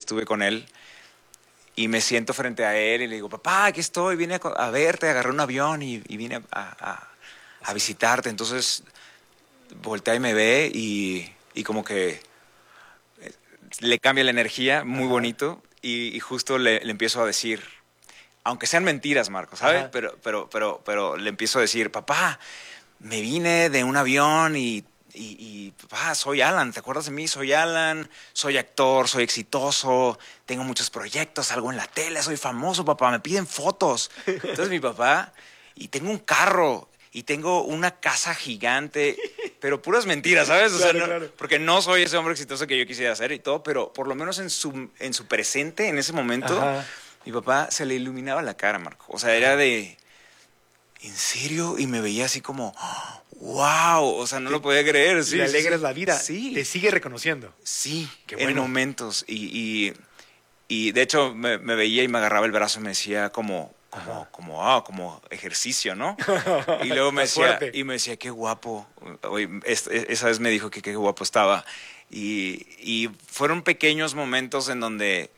estuve con él. Y me siento frente a él y le digo, papá, aquí estoy, vine a verte, agarré un avión y vine a visitarte. Entonces voltea y me ve y como que le cambia la energía, muy bonito. Y justo le empiezo a decir, aunque sean mentiras, Marco, ¿sabes? Pero le empiezo a decir, papá, me vine de un avión y papá, soy Alan, ¿te acuerdas de mí? Soy Alan, soy actor, soy exitoso, tengo muchos proyectos, salgo en la tele, soy famoso, papá, me piden fotos. Entonces mi papá, y tengo un carro, y tengo una casa gigante, pero puras mentiras, ¿sabes? O sea, Claro. porque no soy ese hombre exitoso que yo quisiera ser y todo, pero por lo menos en su presente, en ese momento, mi papá se le iluminaba la cara, Marco. O sea, era de... ¿En serio? Y me veía así como, wow, o sea, no lo podía creer. Sí, le alegras la vida. Sí. Te sigue reconociendo. Sí, Qué en bueno. momentos. Y de hecho me veía y me agarraba el brazo y me decía como ejercicio, ¿no? Y luego me decía, qué guapo. Oye, esa vez me dijo que qué guapo estaba. Y fueron pequeños momentos en donde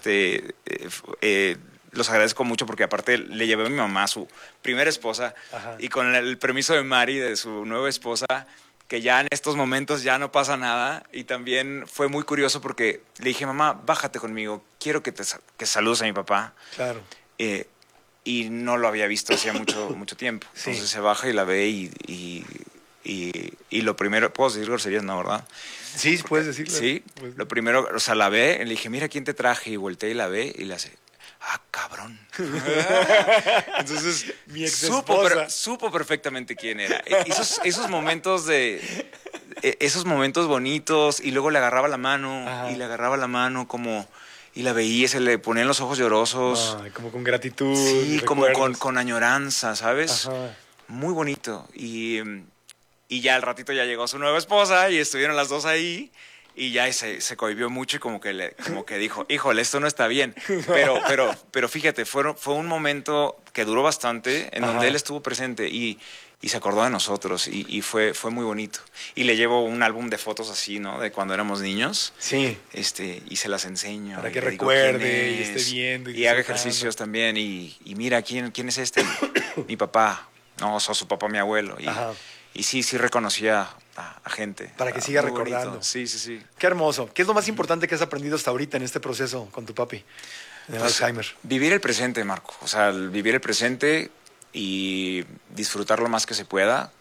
los agradezco mucho porque aparte le llevé a mi mamá, su primera esposa, y con el permiso de Mari, de su nueva esposa, que ya en estos momentos ya no pasa nada. Y también fue muy curioso porque le dije, mamá, bájate conmigo, quiero que saludes a mi papá. Claro. Y no lo había visto hacía mucho tiempo. Sí. Entonces se baja y la ve y lo primero, ¿puedo decir groserías? No, ¿verdad? Sí, porque, puedes decirlo. Sí, pues, lo primero, o sea, la ve, le dije, mira quién te traje, y volteé y la ve y le hace, cabrón. Entonces supo perfectamente quién era. Esos momentos esos momentos bonitos, y luego le agarraba la mano, y le agarraba la mano como... Y la veía, se le ponían los ojos llorosos. Como con gratitud. Sí, como con añoranza, ¿sabes? Muy bonito. Y ya al ratito ya llegó su nueva esposa y estuvieron las dos ahí. Y ya se cohibió mucho y como que dijo, híjole, esto no está bien. Pero fíjate, fue un momento que duró bastante, en donde él estuvo presente y se acordó de nosotros y fue muy bonito. Y le llevo un álbum de fotos así, ¿no? De cuando éramos niños. Sí. Y se las enseño. Para que recuerde y esté viendo. Y haga ejercicios también. Y mira, ¿quién es este? Mi papá. No, su papá, mi abuelo. Y sí reconocía a gente. Para que siga recordando. Bonito. Sí. Qué hermoso. ¿Qué es lo más importante que has aprendido hasta ahorita en este proceso con tu papi? De Alzheimer. Vivir el presente, Marco. O sea, vivir el presente y disfrutar lo más que se pueda.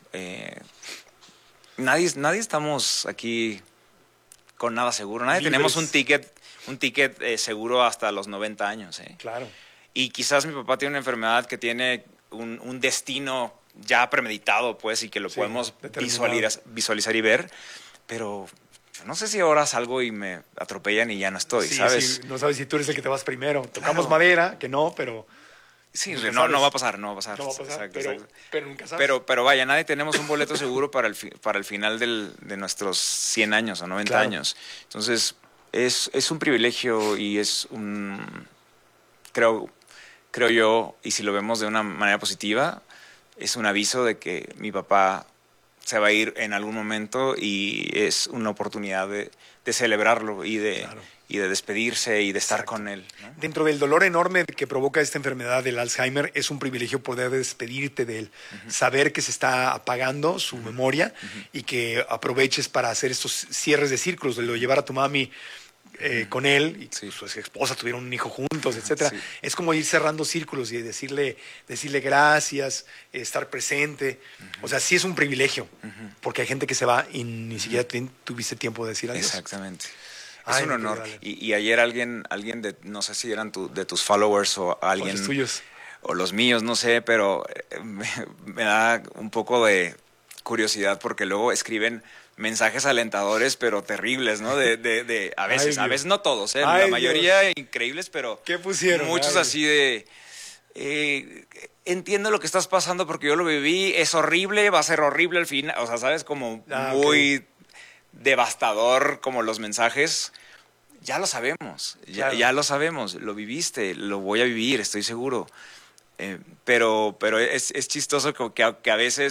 Nadie estamos aquí con nada seguro. Nadie tenemos un ticket seguro hasta los 90 años. Claro. Y quizás mi papá tiene una enfermedad que tiene un destino ya premeditado, pues, y que lo podemos visualizar y ver, pero no sé si ahora salgo y me atropellan y ya no estoy, ¿sabes? Sí, no sabes si tú eres el que te vas primero. Tocamos madera, que no, pero... Sí, no va a pasar. Exacto, pero nunca sabes. Pero vaya, nadie tenemos un boleto seguro para el final de nuestros 100 años o 90 años. Entonces, es un privilegio y es creo yo, y si lo vemos de una manera positiva, es un aviso de que mi papá se va a ir en algún momento y es una oportunidad de celebrarlo y de despedirse y de estar con él, ¿no? Dentro del dolor enorme que provoca esta enfermedad del Alzheimer, es un privilegio poder despedirte de él, saber que se está apagando su memoria y que aproveches para hacer estos cierres de círculos, de lo llevar a tu mami con él y su esposa tuvieron un hijo juntos, etcétera. Sí. Es como ir cerrando círculos y decirle gracias, estar presente. O sea, sí es un privilegio, porque hay gente que se va y ni siquiera tuviste tiempo de decir adiós. Exactamente. Es un honor. Y ayer alguien no sé si eran de tus followers o alguien... O los tuyos. O los míos, no sé, pero me da un poco de curiosidad porque luego escriben mensajes alentadores, pero terribles, ¿no? A veces no todos, la mayoría increíbles, pero ¿qué pusieron? Muchos así de... entiendo lo que estás pasando porque yo lo viví, es horrible, va a ser horrible al final, o sea, ¿sabes? Como muy devastador como los mensajes. Ya lo sabemos, ya lo sabemos, lo viviste, lo voy a vivir, estoy seguro. Pero es chistoso que a veces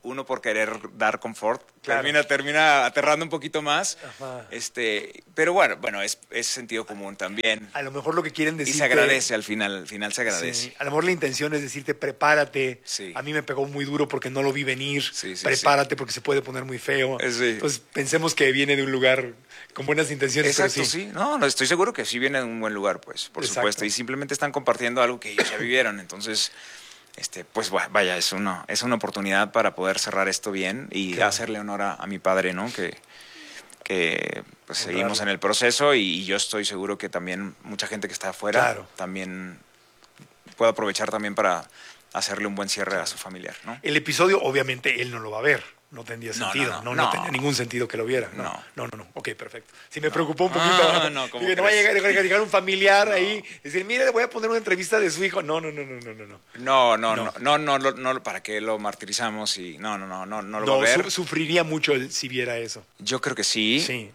uno por querer dar confort, Claro. termina aterrando un poquito más. Ajá. Pero bueno, es sentido común también. A lo mejor lo que quieren Y decirte... se agradece al final se agradece. Sí, a lo mejor la intención es decirte, prepárate. Sí. A mí me pegó muy duro porque no lo vi venir. Sí, sí, Prepárate porque se puede poner muy feo. Sí. Entonces pensemos que viene de un lugar con buenas intenciones. Exacto, pero sí. No, estoy seguro que sí viene de un buen lugar, pues, por Exacto. supuesto. Y simplemente están compartiendo algo que ellos ya vivieron. Entonces, pues vaya, es una oportunidad para poder cerrar esto bien y Claro. hacerle honor a mi padre, ¿no? Que pues Honrarlo. seguimos en el proceso y yo estoy seguro que también mucha gente que está afuera Claro. también puede aprovechar también para hacerle un buen cierre a su familiar, ¿no? El episodio, obviamente, él no lo va a ver. No tendría No, sentido. no. No tenía ningún sentido que lo viera. No. No. Ok, perfecto. Sí, me preocupó un poquito. No, ¿cómo Dije, no va a crees? llegar un familiar ahí y decir, mire, le voy a poner una entrevista de su hijo. No. No, ¿para qué lo martirizamos? Y no lo va a ver. Sufriría mucho él si viera eso. Yo creo que sí. Sí.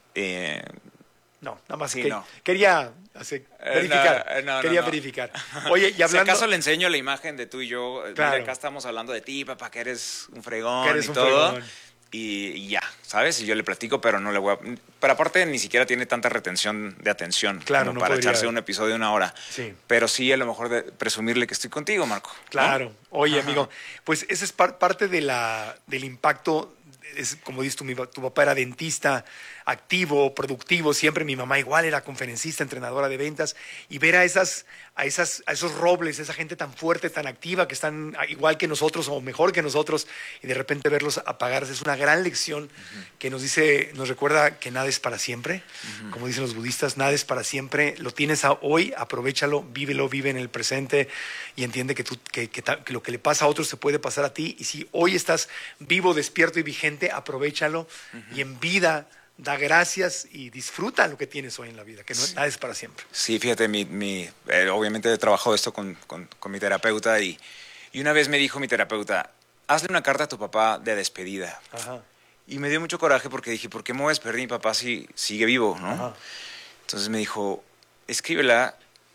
No, nada más Sí, que no. quería verificar. No. Verificar. Oye, y Si hablando... acaso le enseño la imagen de tú y yo. Claro. Mira, acá estamos hablando de ti, papá, que eres un fregón Que eres y un todo. fregón. Y ya, ¿sabes? Y yo le platico, pero no le voy a... Pero aparte ni siquiera tiene tanta retención de atención Claro, como no para podría. echarse un episodio de 1 hora. Sí. Pero sí, a lo mejor de presumirle que estoy contigo, Marco, ¿no? Claro. Oye, Ajá. amigo, pues ese es parte del impacto. Es, como dices tú, tu papá era dentista, activo, productivo, siempre mi mamá igual era conferencista, entrenadora de ventas, y ver a esos robles, esa gente tan fuerte, tan activa, que están igual que nosotros o mejor que nosotros, y de repente verlos apagarse, es una gran lección que nos recuerda que nada es para siempre, como dicen los budistas, nada es para siempre, lo tienes hoy, aprovéchalo, vive en el presente y entiende que lo que le pasa a otros te puede pasar a ti, y si hoy estás vivo, despierto y vigente, aprovéchalo y en vida da gracias y disfruta lo que tienes hoy en la vida, que nada es para siempre. Sí, fíjate, obviamente he trabajado esto con mi terapeuta y una vez me dijo mi terapeuta, hazle una carta a tu papá de despedida. Ajá. Y me dio mucho coraje porque dije, ¿por qué me voy a despedir de mi papá si sigue vivo, no? Ajá. Entonces me dijo, escríbela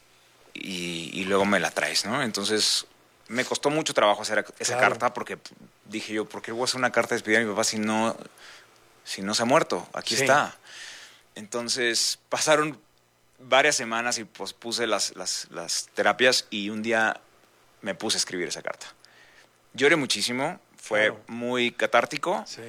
y luego me la traes, ¿no? Entonces me costó mucho trabajo hacer esa Claro. carta porque dije yo, ¿por qué voy a hacer una carta de despedida a mi papá si no se ha muerto? Aquí Sí. está. Entonces pasaron varias semanas y pues puse las terapias y un día me puse a escribir esa carta. Lloré muchísimo, fue Claro. muy catártico Sí.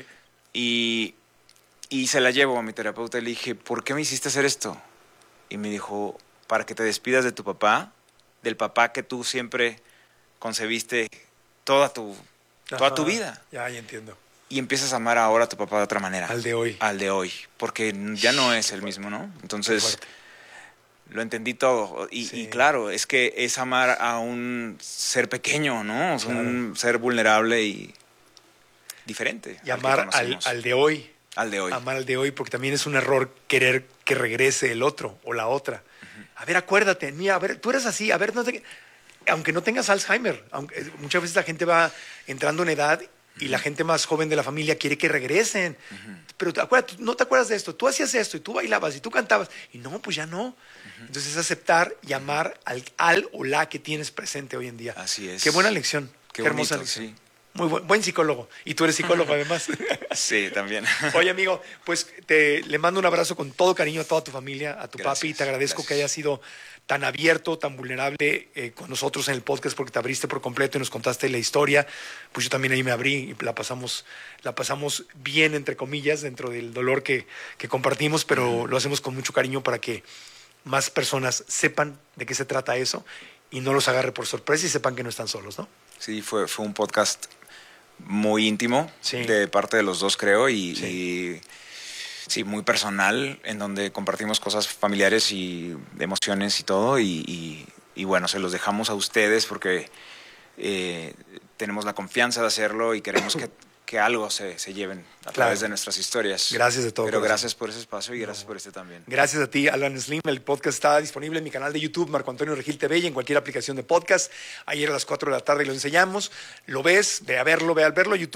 y se la llevo a mi terapeuta y le dije, ¿por qué me hiciste hacer esto? Y me dijo, para que te despidas de tu papá, del papá que tú siempre concebiste toda tu vida. Ya entiendo. Y empiezas a amar ahora a tu papá de otra manera. Al de hoy. Al de hoy. Porque ya no es el mismo, ¿no? Entonces, lo entendí todo. Y claro, es que es amar a un ser pequeño, ¿no? O sea, un ser vulnerable y diferente. Y amar al de hoy. Al de hoy. Amar al de hoy, porque también es un error querer que regrese el otro o la otra. A ver, acuérdate, mira, a ver, tú eres así, a ver, aunque no tengas Alzheimer, muchas veces la gente va entrando en edad y la gente más joven de la familia quiere que regresen. Pero acuérdate, no te acuerdas de esto, tú hacías esto y tú bailabas y tú cantabas y no, pues ya no. Entonces es aceptar y amar al o la que tienes presente hoy en día. Así es. Qué buena lección, qué hermosa bonito, lección. sí. Muy buen psicólogo. Y tú eres psicólogo además. Sí, también. Oye, amigo, pues le mando un abrazo con todo cariño a toda tu familia, a tu Gracias, papi, y te agradezco gracias. que hayas sido tan abierto, tan vulnerable con nosotros en el podcast, porque te abriste por completo y nos contaste la historia. Pues yo también ahí me abrí y la pasamos bien, entre comillas, dentro del dolor que compartimos, pero lo hacemos con mucho cariño para que más personas sepan de qué se trata eso y no los agarre por sorpresa y sepan que no están solos, ¿no? Sí, fue un podcast muy íntimo Sí. de parte de los dos, creo, y Sí. sí, muy personal, en donde compartimos cosas familiares y emociones y todo, y bueno, se los dejamos a ustedes porque tenemos la confianza de hacerlo y queremos que algo se lleven a través de nuestras historias. Gracias de todo Pero corazón. gracias por ese espacio y gracias por este también. Gracias a ti, Alan Slim. El podcast está disponible en mi canal de YouTube, Marco Antonio Regil TV, y en cualquier aplicación de podcast. Ayer a las 4 de la tarde lo enseñamos. Lo ves, ve al verlo. YouTube,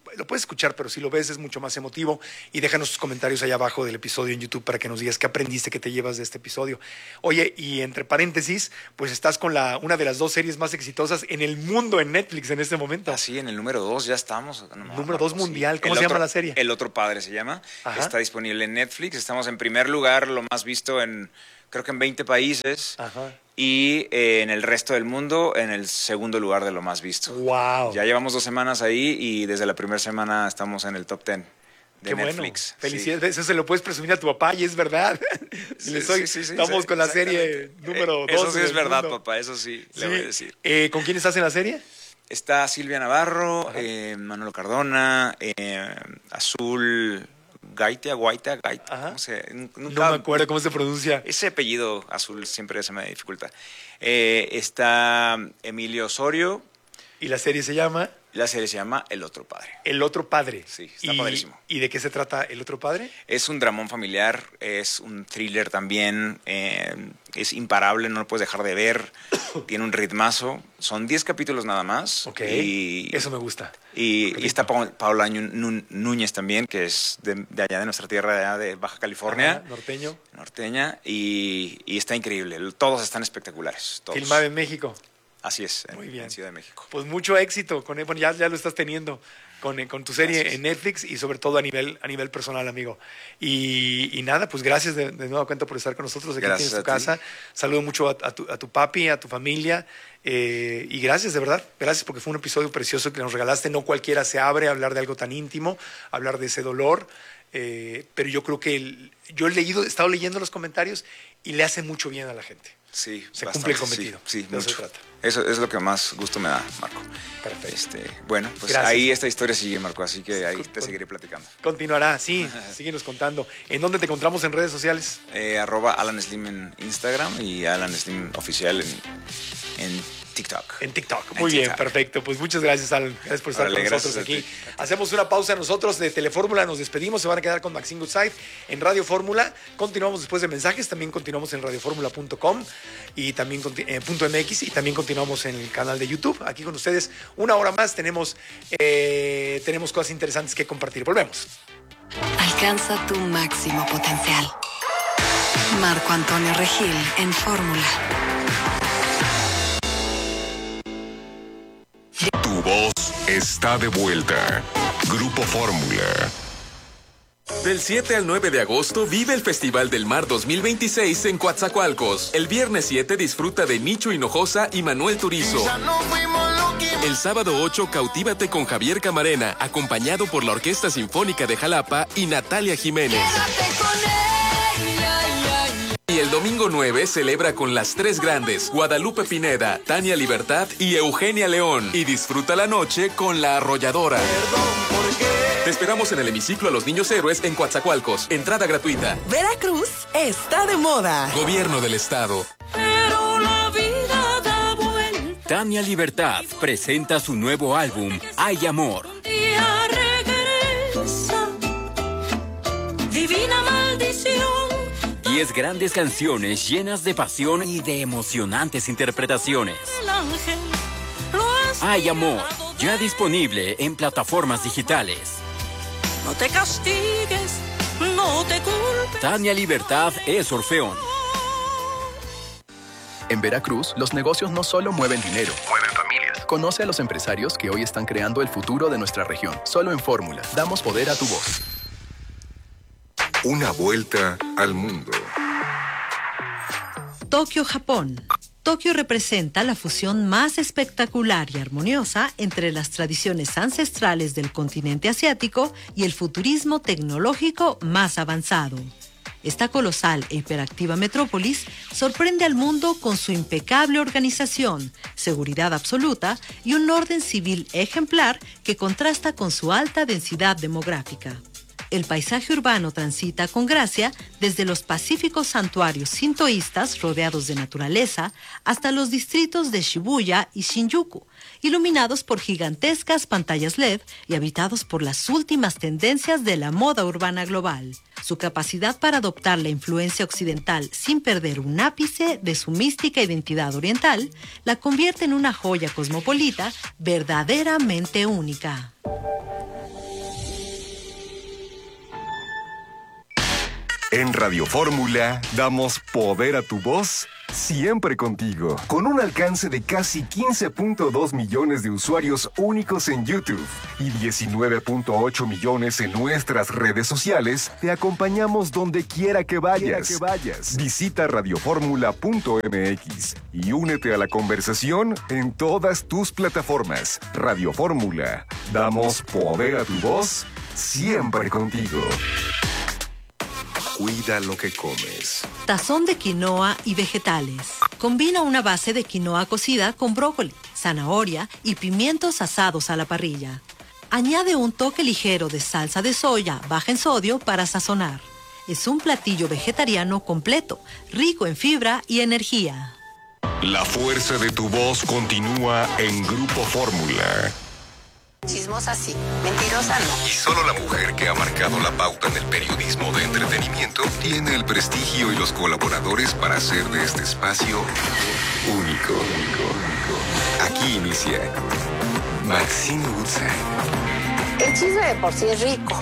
lo puedes escuchar, pero si lo ves es mucho más emotivo. Y déjanos tus comentarios allá abajo del episodio en YouTube para que nos digas qué aprendiste, qué te llevas de este episodio. Oye, y entre paréntesis, pues estás con una de las 2 series más exitosas en el mundo en Netflix en este momento. Así, en el número 2 ya estamos. Número 2 mundial. ¿Cómo se llama la serie? El Otro Padre se llama. Ajá. Está disponible en Netflix. Estamos en primer lugar, lo más visto creo que en 20 países. Ajá. Y en el resto del mundo, en el segundo lugar de lo más visto. ¡Wow! Ya llevamos 2 semanas ahí y desde la primera semana estamos en el top 10 de Qué Netflix. Bueno. Felicidades. Sí. Eso se lo puedes presumir a tu papá y es verdad. Sí, estamos con la serie número 2. Eso sí es verdad, papá. Eso sí, le voy a decir. ¿Con quién estás en la serie? Está Silvia Navarro, Manolo Cardona, Azul... Guaita, no sé, no me acuerdo cómo se pronuncia. Ese apellido Azul siempre se me dificulta. Está Emilio Osorio. ¿Y la serie se llama? La serie se llama El Otro Padre. El Otro Padre. Sí, está padrísimo. ¿Y de qué se trata El Otro Padre? Es un dramón familiar, es un thriller también, es imparable, no lo puedes dejar de ver, tiene un ritmazo, son 10 capítulos nada más. Ok, y eso me gusta. Y está Paola Núñez también, que es de allá de nuestra tierra, de allá de Baja California. Ajá, norteña, y está increíble, todos están espectaculares. Todos. Filmado en México. Así es, Muy bien. en Ciudad de México. Pues mucho éxito, bueno, ya lo estás teniendo con tu serie. Gracias. En Netflix y sobre todo a nivel personal, amigo. Y nada, pues gracias de nueva cuenta por estar con nosotros. Aquí Gracias tienes tu casa. Saludo mucho a tu papi, a tu familia. Y gracias, de verdad. Gracias porque fue un episodio precioso que nos regalaste. No cualquiera se abre a hablar de algo tan íntimo, hablar de ese dolor. Pero yo creo que yo he estado leyendo los comentarios y le hace mucho bien a la gente. Sí, se cumple el cometido. Sí, de mucho. eso se trata. Eso es lo que más gusto me da, Marco. Perfecto. Bueno, pues gracias. ahí esta historia sigue, Marco, así que ahí te seguiré platicando. Continuará, sí, síguenos contando. ¿En dónde te encontramos en redes sociales? @Alan Slim en Instagram y Alan Slim Oficial en TikTok. En TikTok. Muy bien, perfecto. Pues muchas gracias, Alan. Gracias por estar con nosotros aquí. Hacemos una pausa nosotros de Telefórmula, nos despedimos, se van a quedar con Maxine Goodside en Radio Fórmula. Continuamos después de mensajes, también continuamos en radioformula.com y también .mx y también continuamos en el canal de YouTube. Aquí con ustedes, una hora más, tenemos cosas interesantes que compartir. Volvemos. Alcanza tu máximo potencial. Marco Antonio Regil en Fórmula. Tu voz está de vuelta. Grupo Fórmula. Del 7 al 9 de agosto vive el Festival del Mar 2026 en Coatzacoalcos. El viernes 7 disfruta de Nicho Hinojosa y Manuel Turizo. El sábado 8 cautívate con Javier Camarena, acompañado por la Orquesta Sinfónica de Jalapa y Natalia Jiménez. Y el domingo 9 celebra con las 3 grandes, Guadalupe Pineda, Tania Libertad y Eugenia León. Y disfruta la noche con La Arrolladora. Te esperamos en el hemiciclo a los Niños Héroes en Coatzacoalcos. Entrada gratuita. Veracruz está de moda. Gobierno del Estado. Pero la vida da vuelta. Tania Libertad presenta su nuevo álbum, Hay Amor. Un día regresa. Divina maldición. 10 grandes canciones llenas de pasión y de emocionantes interpretaciones. El ángel lo has Hay Amor, llevado ya disponible en plataformas digitales. No te castigues, no te culpes. Tania Libertad es Orfeón. En Veracruz, los negocios no solo mueven dinero, mueven familias. Conoce a los empresarios que hoy están creando el futuro de nuestra región. Solo en Fórmula, damos poder a tu voz. Una vuelta al mundo. Tokio, Japón. Tokio representa la fusión más espectacular y armoniosa entre las tradiciones ancestrales del continente asiático y el futurismo tecnológico más avanzado. Esta colosal e hiperactiva metrópolis sorprende al mundo con su impecable organización, seguridad absoluta y un orden civil ejemplar que contrasta con su alta densidad demográfica. El paisaje urbano transita con gracia desde los pacíficos santuarios sintoístas rodeados de naturaleza hasta los distritos de Shibuya y Shinjuku, iluminados por gigantescas pantallas LED y habitados por las últimas tendencias de la moda urbana global. Su capacidad para adoptar la influencia occidental sin perder un ápice de su mística identidad oriental la convierte en una joya cosmopolita verdaderamente única. En Radio Fórmula damos poder a tu voz siempre contigo. Con un alcance de casi 15.2 millones de usuarios únicos en YouTube y 19.8 millones en nuestras redes sociales, te acompañamos donde quiera que vayas. Visita radioformula.mx y únete a la conversación en todas tus plataformas. Radio Fórmula. Damos poder a tu voz siempre contigo. Cuida lo que comes. Tazón de quinoa y vegetales. Combina una base de quinoa cocida con brócoli, zanahoria y pimientos asados a la parrilla. Añade un toque ligero de salsa de soya baja en sodio para sazonar. Es un platillo vegetariano completo, rico en fibra y energía. La fuerza de tu voz continúa en Grupo Fórmula. Chismosa sí, mentirosa no. Y solo la mujer que ha marcado la pauta en el periodismo de entretenimiento tiene el prestigio y los colaboradores para hacer de este espacio único. Aquí inicia Maxine Woodside. El chisme de por sí es rico.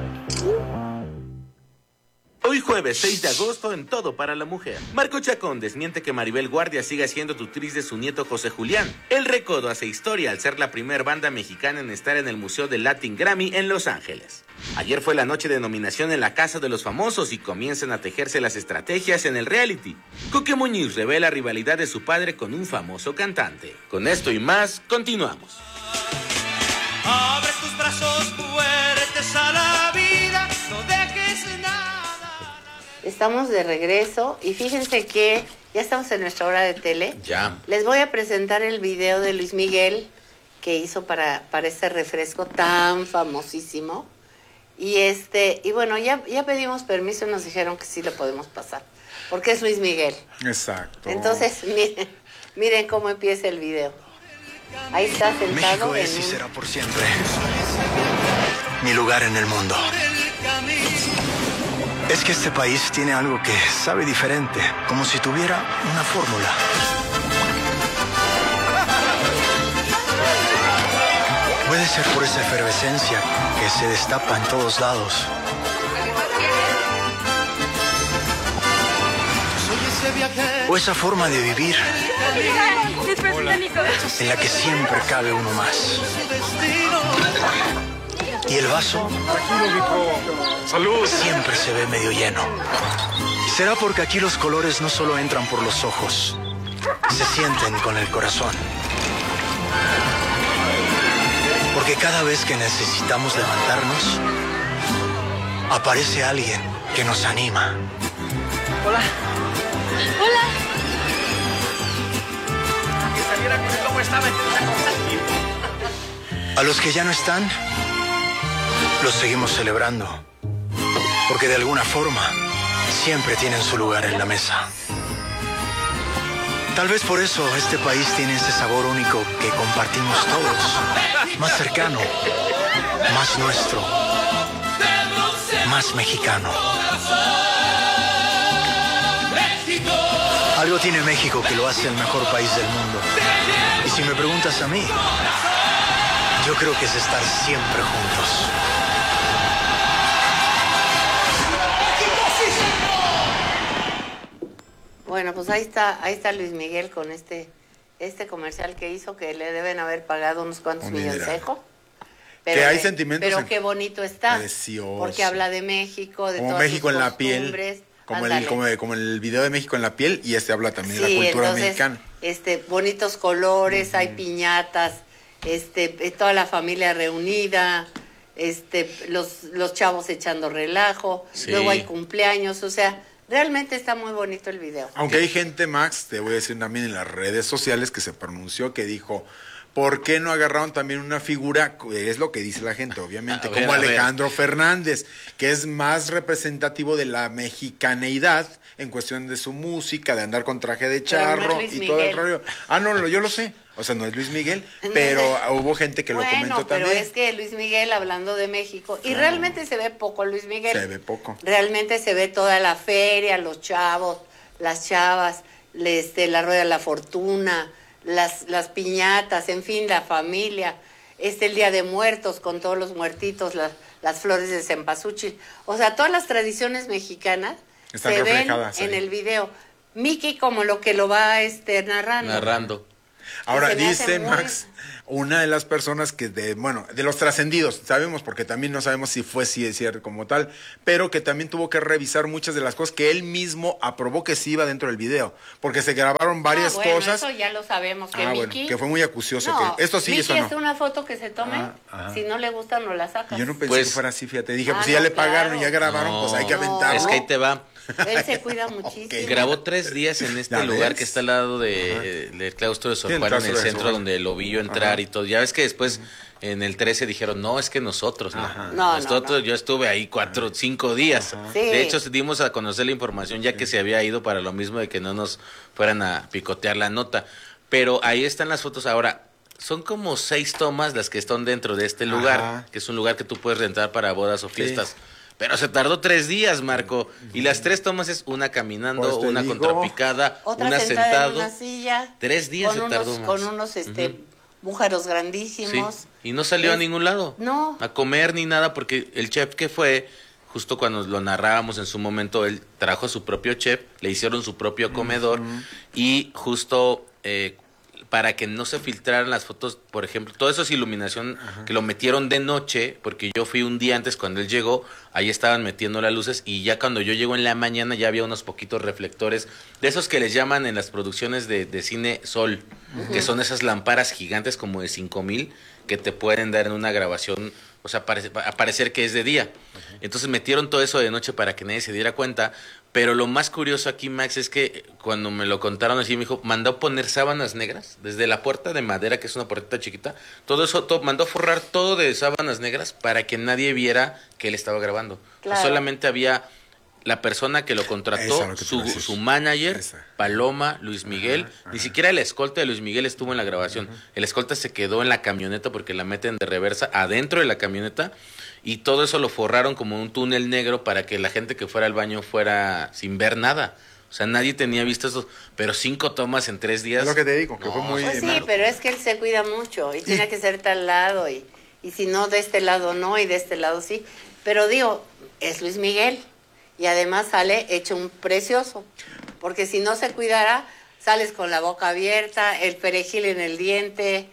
Hoy jueves 6 de agosto en Todo para la Mujer. Marco Chacón desmiente que Maribel Guardia siga siendo tutriz de su nieto José Julián. El Recodo hace historia al ser la primer banda mexicana en estar en el Museo del Latin Grammy en Los Ángeles. Ayer fue la noche de nominación en la Casa de los Famosos y comienzan a tejerse las estrategias en el reality. Coque Muñiz revela rivalidad de su padre con un famoso cantante. Con esto y más, continuamos. Abre tus brazos fuertes a la vida, no dejes nada. Estamos de regreso y fíjense que ya estamos en nuestra hora de tele. Ya. Les voy a presentar el video de Luis Miguel que hizo para este refresco tan famosísimo. Y bueno, ya pedimos permiso y nos dijeron que sí lo podemos pasar, porque es Luis Miguel. Exacto. Entonces, miren cómo empieza el video. Ahí está sentado. México es y será por siempre mi lugar en el mundo. Es que este país tiene algo que sabe diferente, como si tuviera una fórmula. Puede ser por esa efervescencia que se destapa en todos lados. O esa forma de vivir en la que siempre cabe uno más. Y el vaso siempre se ve medio lleno. Será porque aquí los colores no solo entran por los ojos, se sienten con el corazón. Porque cada vez que necesitamos levantarnos, aparece alguien que nos anima. Hola. Hola. ¿Cómo estaba? A los que ya no están, los seguimos celebrando, porque de alguna forma siempre tienen su lugar en la mesa. Tal vez por eso este país tiene ese sabor único que compartimos todos, más cercano, más nuestro, más mexicano. Algo tiene México que lo hace el mejor país del mundo. Y si me preguntas a mí, yo creo que es estar siempre juntos. Bueno, pues ahí está Luis Miguel con este comercial que hizo, que le deben haber pagado unos cuantos milloncejos. Que hay sentimientos. Pero qué bonito está. Precioso. Porque habla de México, de como todas México sus en la costumbres. piel. Como el video de México en la piel, y habla también de la cultura mexicana. Bonitos colores, hay piñatas, toda la familia reunida, los chavos echando relajo, sí. Luego hay cumpleaños, o sea, realmente está muy bonito el video. Aunque hay gente, Max, te voy a decir también en las redes sociales, que se pronunció, que dijo, ¿por qué no agarraron también una figura? Es lo que dice la gente, obviamente, como Alejandro Fernández, que es más representativo de la mexicaneidad en cuestión de su música, de andar con traje de charro no es Luis y todo el Miguel. rollo. No, yo lo sé. O sea, no es Luis Miguel, pero hubo gente que lo comentó también. Pero es que Luis Miguel hablando de México, y realmente se ve poco Luis Miguel. Se ve poco. Realmente se ve toda la feria, los chavos, las chavas, la rueda de la fortuna, las piñatas, en fin, la familia, el Día de Muertos con todos los muertitos, las flores de cempasúchil. O sea, todas las tradiciones mexicanas están se ven reflejadas en ahí. el video. Mickey como lo que lo va narrando. Ahora Se me hace dice muy- Max, una de las personas que de los trascendidos, sabemos, porque también no sabemos si fue cierto como tal, pero que también tuvo que revisar muchas de las cosas que él mismo aprobó que sí iba dentro del video, porque se grabaron varias bueno, cosas. eso ya lo sabemos, que Bueno, Mickey... que fue muy acucioso. No, Que esto sí, Mickey eso no. es una foto que se tome, ajá. si no le gusta no la sacas. Yo no pensé que fuera así, fíjate. Dije, pues si no, ya le pagaron y claro. ya grabaron, pues hay que aventarlo. Es que ahí te va. Él se cuida muchísimo. Grabó 3 días en este ¿Ya lugar ves? que está al lado del claustro de Sor Sí, el Juana, en el claustro de centro Sor Juana. donde lo vi yo entrar Ajá. y todo. Ya ves que después en el 13 dijeron, no, es que nosotros, no. No, Nosotros, yo estuve ahí 4 o 5 días. Sí. De hecho, dimos a conocer la información ya que se había ido para lo mismo de que no nos fueran a picotear la nota. Pero ahí están las fotos. Ahora, son como 6 tomas las que están dentro de este lugar, Ajá. que es un lugar que tú puedes rentar para bodas o Sí. fiestas. Pero se tardó 3 días, Marco. Y las 3 tomas es una caminando, Pues te una digo. contrapicada, Otra una sentada sentado. en una silla. 3 días con se tardó unos, más. con unos bújaros grandísimos. Sí, y no salió a ningún lado. No. A comer ni nada, porque el chef que fue, justo cuando lo narrábamos en su momento, él trajo a su propio chef, le hicieron su propio comedor y justo para que no se filtraran las fotos, por ejemplo, todo eso es iluminación que lo metieron de noche, porque yo fui un día antes cuando él llegó, ahí estaban metiendo las luces y ya cuando yo llego en la mañana ya había unos poquitos reflectores, de esos que les llaman en las producciones de cine sol, que son esas lámparas gigantes como de 5000 que te pueden dar en una grabación, o sea, parecer que es de día. Entonces metieron todo eso de noche para que nadie se diera cuenta. Pero lo más curioso aquí, Max, es que cuando me lo contaron así, me dijo, mandó poner sábanas negras desde la puerta de madera, que es una puertita chiquita, todo eso, mandó forrar todo de sábanas negras para que nadie viera que él estaba grabando. Claro. Solamente había la persona que lo Eso contrató, es lo que te iba a decir. su manager, Esa. Paloma, Luis Miguel, ni siquiera el escolta de Luis Miguel estuvo en la grabación. El escolta se quedó en la camioneta porque la meten de reversa adentro de la camioneta y todo eso lo forraron como un túnel negro para que la gente que fuera al baño fuera sin ver nada. O sea, nadie tenía visto eso, pero 5 tomas en 3 días. Es lo que te digo, que fue muy... Pues sí, pero es que él se cuida mucho y tiene que ser tal lado y si no, de este lado no y de este lado sí. Pero digo, es Luis Miguel y además sale hecho un precioso, porque si no se cuidara, sales con la boca abierta, el perejil en el diente,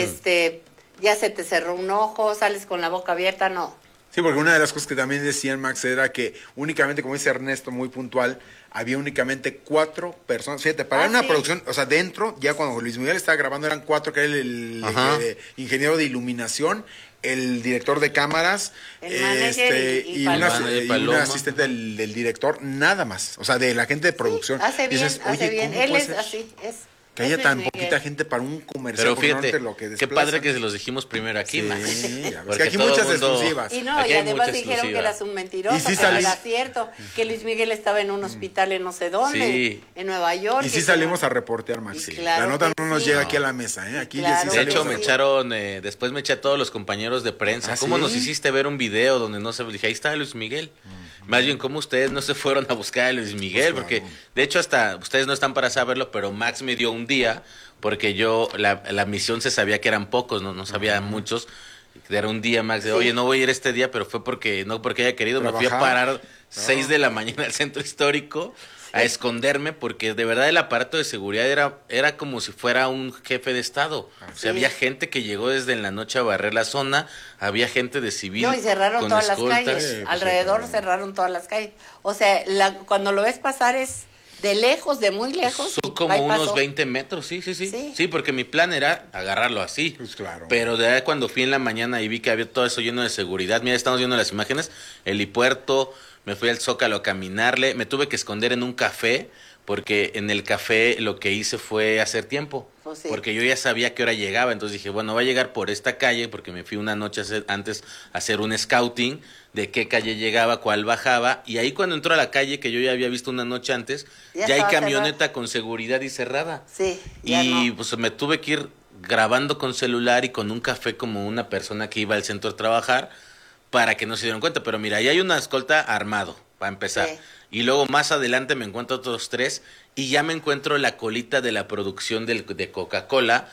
ya se te cerró un ojo, sales con la boca abierta, no. Sí, porque una de las cosas que también decían, Max, era que únicamente, como dice Ernesto, muy puntual, había únicamente 4 personas. Fíjate, para una sí. producción, o sea, dentro, ya cuando Luis Miguel estaba grabando, eran 4, que era el ingeniero de iluminación, el director de cámaras, El manager y una, y Paloma. una asistente del director, nada más. O sea, de la gente de producción. Hace bien, Dices, hace oye, bien. ¿cómo Él puede es ser así, es. que haya es tan Luis poquita Miguel. gente para un comercial? Pero porque fíjate, normalmente lo que qué padre desplazan que se es- los dijimos primero aquí, Sí, Max. ya ves, que Porque aquí todo muchas mundo- exclusivas. Y no, Aquí y hay además mucha dijeron que exclusiva. eras un mentiroso, Y sí que no salí- era cierto, que Luis Miguel estaba en un hospital en no sé dónde, Sí. en Nueva York. Y sí que salimos no- a reportear, Max. Y Sí. claro La nota que no nos sí. llega aquí a la mesa, ¿eh? Aquí Claro sí De que hecho, salimos me a- sí. echaron, después me eché a todos los compañeros de prensa. ¿Ah, ¿Cómo sí? nos hiciste ver un video donde no se... Dije, ahí está Luis Miguel. Más bien, ¿cómo ustedes no se fueron a buscar a Luis Miguel? Pues Porque, claro. de hecho, hasta ustedes no están para saberlo, pero Max me dio un día, porque yo, la misión se sabía que eran pocos, no sabía muchos. Era un día, Max, de, oye, no voy a ir este día, pero fue porque, no porque haya querido, me fui a Trabajar. parar 6 de la mañana al centro histórico a esconderme, porque de verdad el aparato de seguridad era como si fuera un jefe de Estado. O sea, había gente que llegó desde en la noche a barrer la zona, había gente de civil. No, y cerraron con todas escoltas. las calles. Sí, pues, Alrededor sí, cerraron todas las calles. O sea, cuando lo ves pasar es de lejos, de muy lejos. Son y como ahí unos pasó. 20 metros, sí. Sí. Sí, porque mi plan era agarrarlo así. Pues claro. Pero de ahí cuando fui en la mañana y vi que había todo eso lleno de seguridad, mira, estamos viendo las imágenes, helipuerto, me fui al Zócalo a caminarle, me tuve que esconder en un café, porque en el café lo que hice fue hacer tiempo. Pues sí. Porque yo ya sabía a qué hora llegaba, entonces dije, bueno, va a llegar por esta calle, porque me fui una noche antes a hacer un scouting de qué calle llegaba, cuál bajaba, y ahí cuando entró a la calle, que yo ya había visto una noche antes, Ya ya hay estaba camioneta cerrada. con seguridad y cerrada. Sí, ya Y no. pues me tuve que ir grabando con celular y con un café como una persona que iba al centro a trabajar para que no se dieran cuenta. Pero mira, ahí hay una escolta armado, para empezar. Sí. Y luego más adelante me encuentro otros 3 y ya me encuentro la colita de la producción de Coca-Cola.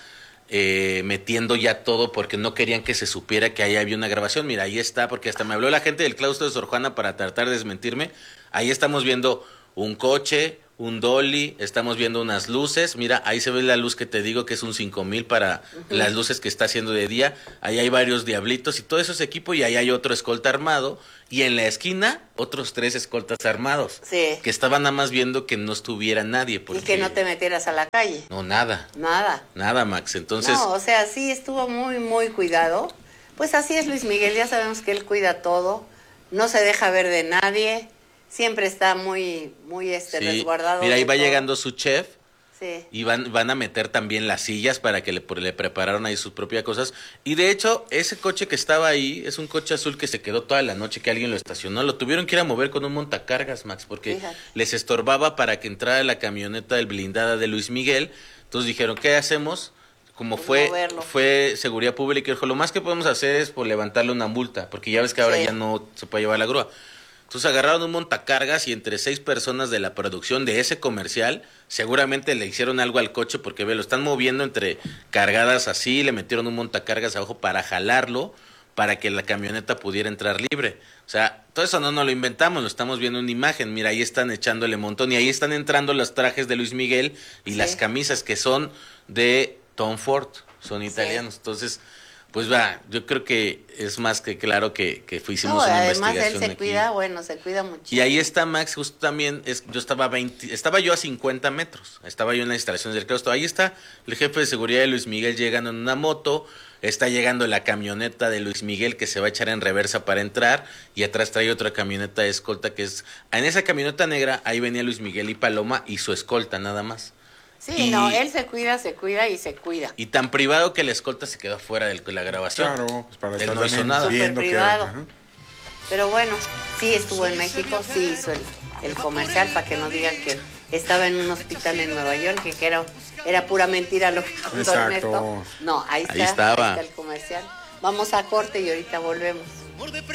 metiendo ya todo porque no querían que se supiera que ahí había una grabación. Mira, ahí está, porque hasta me habló la gente del claustro de Sor Juana para tratar de desmentirme. Ahí estamos viendo un coche, un dolly, estamos viendo unas luces. Mira, ahí se ve la luz que te digo que es un 5000 para las luces que está haciendo de día. Ahí hay varios diablitos y todo eso es equipo, y ahí hay otro escolta armado. Y en la esquina, otros 3 escoltas armados. Sí. Que estaban nada más viendo que no estuviera nadie. Y que no te metieras a la calle. No, nada. Nada, Max. Entonces... No, o sea, sí estuvo muy, muy cuidado. Pues así es Luis Miguel, ya sabemos que él cuida todo. No se deja ver de nadie. Siempre está muy, muy resguardado. Mira, ahí va llegando su chef. Sí. Y van a meter también las sillas para que le prepararon ahí sus propias cosas. Y de hecho, ese coche que estaba ahí es un coche azul que se quedó toda la noche, que alguien lo estacionó. Lo tuvieron que ir a mover con un montacargas, Max, porque les estorbaba para que entrara la camioneta del blindada de Luis Miguel. Entonces dijeron, ¿qué hacemos? Como fue seguridad pública, y dijo, lo más que podemos hacer es levantarle una multa, porque ya ves que ahora ya no se puede llevar la grúa. Entonces agarraron un montacargas y entre 6 personas de la producción de ese comercial seguramente le hicieron algo al coche, porque lo están moviendo entre cargadas así, le metieron un montacargas abajo para jalarlo, para que la camioneta pudiera entrar libre. O sea, todo eso no nos lo inventamos, lo estamos viendo en imagen. Mira, ahí están echándole montón y ahí están entrando los trajes de Luis Miguel y las camisas que son de Tom Ford, son italianos. Entonces... Pues yo creo que es más que claro que hicimos una investigación. Además él se cuida, se cuida muchísimo. Y ahí está Max, justo también, estaba yo a 50 metros, estaba yo en las instalaciones del claustro. Ahí está el jefe de seguridad de Luis Miguel llegando en una moto, está llegando la camioneta de Luis Miguel que se va a echar en reversa para entrar, y atrás trae otra camioneta de escolta que es... En esa camioneta negra, ahí venía Luis Miguel y Paloma y su escolta nada más. Sí, él se cuida y se cuida. Y tan privado que la escolta se quedó fuera de la grabación. Claro, pues para él no hizo nada. Súper privado. Pero bueno, sí estuvo en México, sí hizo el comercial, para que no digan que estaba en un hospital en Nueva York, que era pura mentira lo que contó Ernesto. No, ahí está el comercial. Vamos a corte y ahorita volvemos.